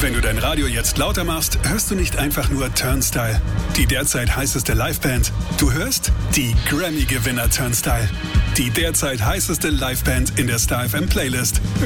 Wenn du dein Radio jetzt lauter machst, hörst du nicht einfach nur Turnstile, die derzeit heißeste Liveband. Du hörst die Grammy-Gewinner Turnstile, die derzeit heißeste Liveband in der Star FM Playlist.